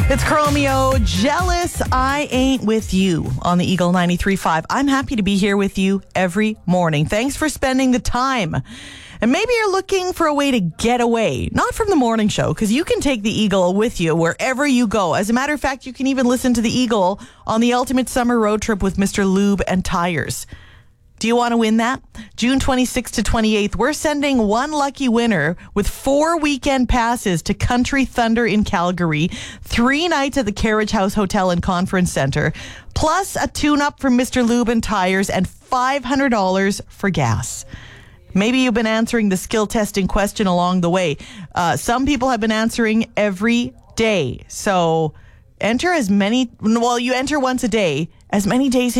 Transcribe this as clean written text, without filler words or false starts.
It's Chromeo, Jealous I Ain't With You on the Eagle 93.5. I'm happy to be here with you every morning. Thanks for spending the time. And maybe you're looking for a way to get away, not from the morning show, because you can take the Eagle with you wherever you go. As a matter of fact, you can even listen to the Eagle on the ultimate summer road trip with Mr. Lube and Tires. Do you want to win that? June 26th to 28th, we're sending one lucky winner with 4 weekend passes to Country Thunder in Calgary, 3 nights at the Carriage House Hotel and Conference Center, plus a tune-up from Mr. Lube and Tires and $500 for gas. Maybe you've been answering the skill testing question along the way. Some people have been answering every day. So enter you enter once a day, as many days